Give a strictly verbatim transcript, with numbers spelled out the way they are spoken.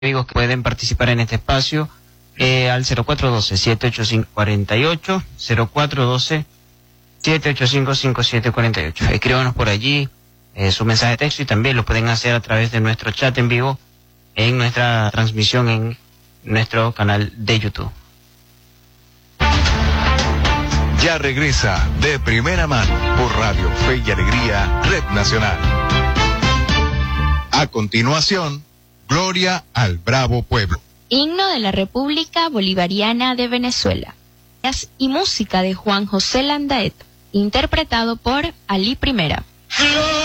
amigos que pueden participar en este espacio eh, al cero cuatro uno dos, siete ocho cinco, cuatro ocho, cero cuatro uno dos, siete ocho cinco, cinco siete cuatro ocho. Escríbanos por allí eh, su mensaje de texto y también lo pueden hacer a través de nuestro chat en vivo en nuestra transmisión en nuestro canal de YouTube. Ya regresa De Primera Mano por Radio Fe y Alegría, Red Nacional. A continuación, Gloria al Bravo Pueblo. Himno de la República Bolivariana de Venezuela. Y música de Juan José Landaeta, interpretado por Ali Primera.